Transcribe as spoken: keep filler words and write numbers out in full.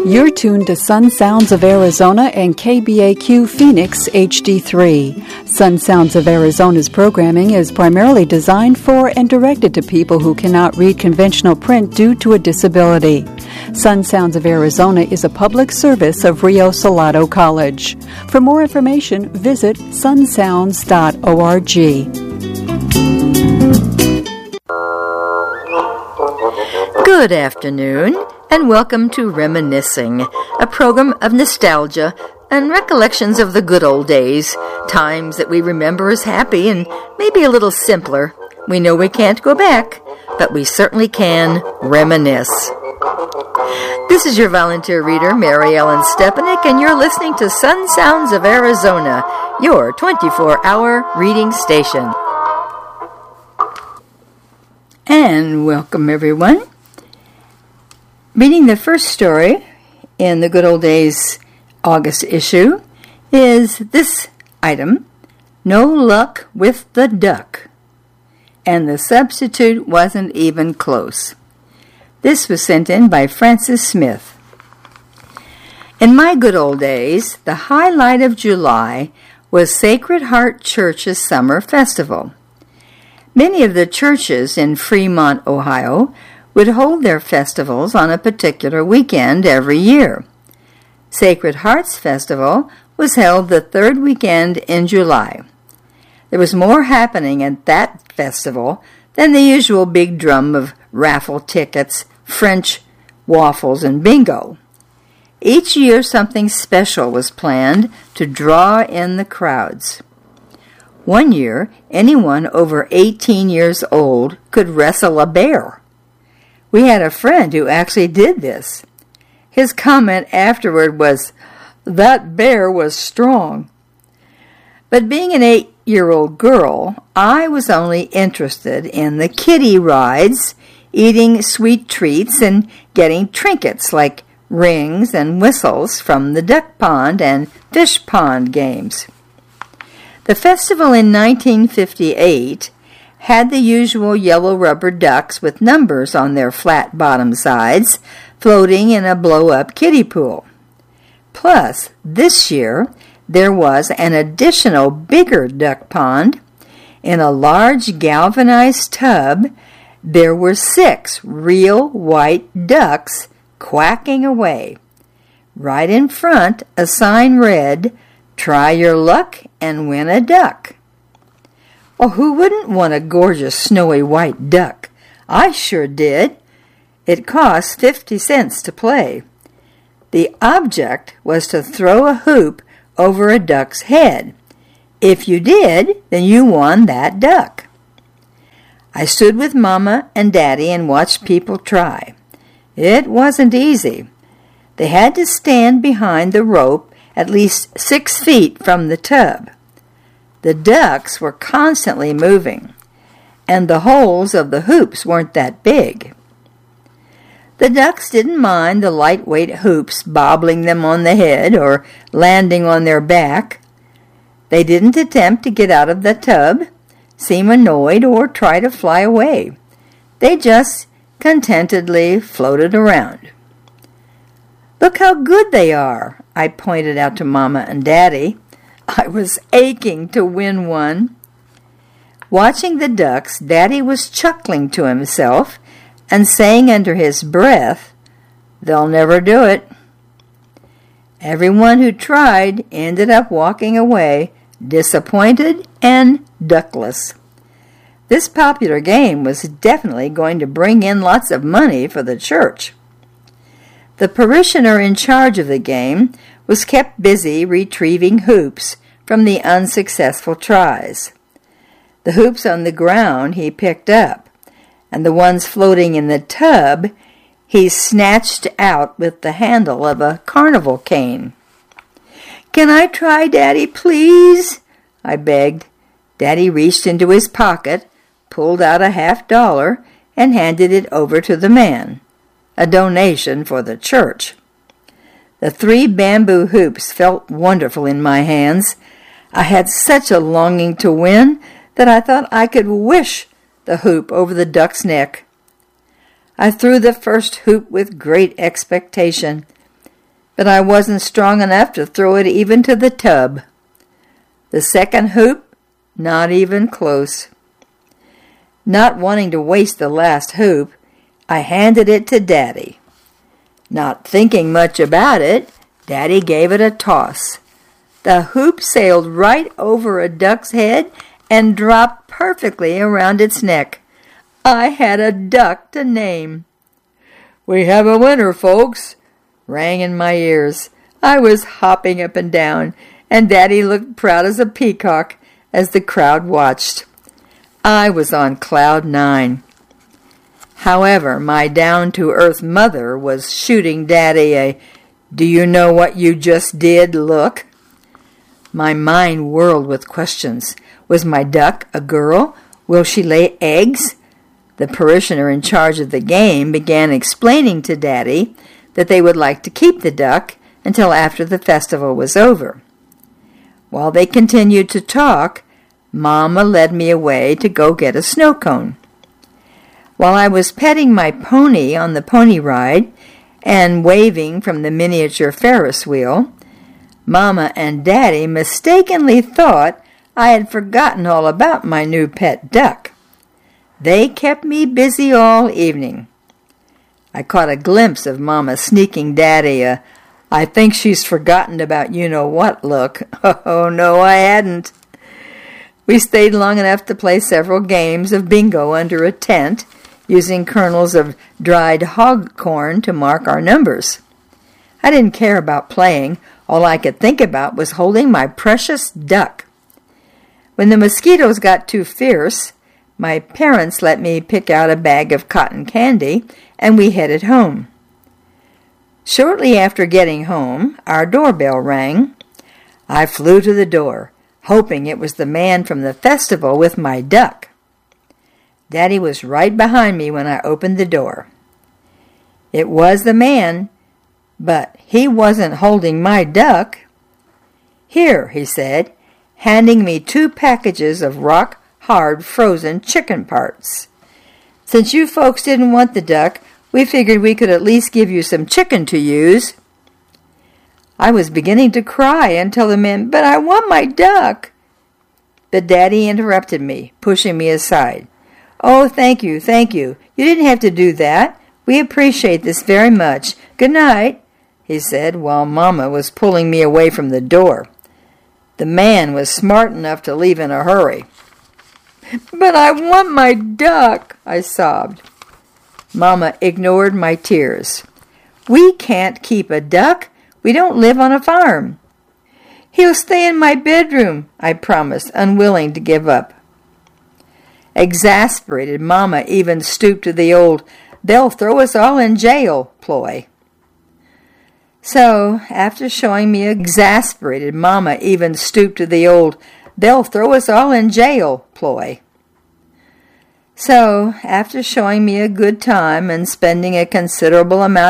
You're tuned to Sun Sounds of Arizona and K B A Q Phoenix H D three. Sun Sounds of Arizona's programming is primarily designed for and directed to people who cannot read conventional print due to a disability. Sun Sounds of Arizona is a public service of Rio Salado College. For more information, visit sun sounds dot org. Good afternoon, and welcome to Reminiscing, a program of nostalgia and recollections of the good old days, times that we remember as happy and maybe a little simpler. We know we can't go back, but we certainly can reminisce. This is your volunteer reader, Mary Ellen Stepanek, and you're listening to Sun Sounds of Arizona, your twenty-four hour reading station. And welcome, everyone. Reading the first story in the Good Old Days August issue is this item, No Luck with the Duck. And the substitute wasn't even close. This was sent in by Francis Smith. In my good old days, the highlight of July was Sacred Heart Church's summer festival. Many of the churches in Fremont, Ohio, would hold their festivals on a particular weekend every year. Sacred Heart's Festival was held the third weekend in July. There was more happening at that festival than the usual big drum of raffle tickets, French waffles, and bingo. Each year something special was planned to draw in the crowds. One year, anyone over eighteen years old could wrestle a bear. We had a friend who actually did this. His comment afterward was, "That bear was strong." But being an eight-year-old girl, I was only interested in the kiddie rides, eating sweet treats, and getting trinkets like rings and whistles from the duck pond and fish pond games. The festival in nineteen fifty-eight had the usual yellow rubber ducks with numbers on their flat bottom sides floating in a blow-up kiddie pool. Plus, this year, there was an additional bigger duck pond. In a large galvanized tub, there were six real white ducks quacking away. Right in front, a sign read, "Try your luck and win a duck." Oh, who wouldn't want a gorgeous snowy white duck? I sure did. It cost fifty cents to play. The object was to throw a hoop over a duck's head. If you did, then you won that duck. I stood with Mama and Daddy and watched people try. It wasn't easy. They had to stand behind the rope at least six feet from the tub. The ducks were constantly moving, and the holes of the hoops weren't that big. The ducks didn't mind the lightweight hoops bobbling them on the head or landing on their back. They didn't attempt to get out of the tub, seem annoyed, or try to fly away. They just contentedly floated around. "Look how good they are," I pointed out to Mama and Daddy. I was aching to win one. Watching the ducks, Daddy was chuckling to himself and saying under his breath, "They'll never do it." Everyone who tried ended up walking away, disappointed and duckless. This popular game was definitely going to bring in lots of money for the church. The parishioner in charge of the game was kept busy retrieving hoops from the unsuccessful tries. The hoops on the ground he picked up, and the ones floating in the tub he snatched out with the handle of a carnival cane. "Can I try, Daddy, please?" I begged. Daddy reached into his pocket, pulled out a half dollar, and handed it over to the man, a donation for the church. The three bamboo hoops felt wonderful in my hands. I had such a longing to win that I thought I could wish the hoop over the duck's neck. I threw the first hoop with great expectation. but I wasn't strong enough to throw it even to the tub. The second hoop, not even close. Not wanting to waste the last hoop, I handed it to Daddy. Not thinking much about it, Daddy gave it a toss. The hoop sailed right over a duck's head and dropped perfectly around its neck. I had a duck to name. "We have a winner, folks," rang in my ears. I was hopping up and down, and Daddy looked proud as a peacock as the crowd watched. I was on cloud nine. However, my down-to-earth mother was shooting Daddy a "Do you know what you just did?" look. My mind whirled with questions. Was my duck a girl? Will she lay eggs? The parishioner in charge of the game began explaining to Daddy that they would like to keep the duck until after the festival was over. While they continued to talk, Mama led me away to go get a snow cone. While I was petting my pony on the pony ride and waving from the miniature Ferris wheel, Mama and Daddy mistakenly thought I had forgotten all about my new pet duck. They kept me busy all evening. I caught a glimpse of Mama sneaking Daddy a "I think she's forgotten about you-know-what" look. Oh, no, I hadn't. We stayed long enough to play several games of bingo under a tent, using kernels of dried hog corn to mark our numbers. I didn't care about playing. All I could think about was holding my precious duck. When the mosquitoes got too fierce, my parents let me pick out a bag of cotton candy, and we headed home. Shortly after getting home, our doorbell rang. I flew to the door, hoping it was the man from the festival with my duck. Daddy was right behind me when I opened the door. It was the man, but he wasn't holding my duck. "Here," he said, handing me two packages of rock-hard frozen chicken parts. "Since you folks didn't want the duck, we figured we could at least give you some chicken to use." I was beginning to cry and tell the man, "But I want my duck." But Daddy interrupted me, pushing me aside. "Oh, thank you, thank you. You didn't have to do that. We appreciate this very much. Good night," he said, while Mama was pulling me away from the door. The man was smart enough to leave in a hurry. "But I want my duck," I sobbed. Mama ignored my tears. "We can't keep a duck. We don't live on a farm." "He'll stay in my bedroom," I promised, unwilling to give up. Exasperated, Mama even stooped to the old "they'll throw us all in jail" ploy. So, after showing me a exasperated Mama even stooped to the old "they'll throw us all in jail" ploy. So, after showing me a good time and spending a considerable amount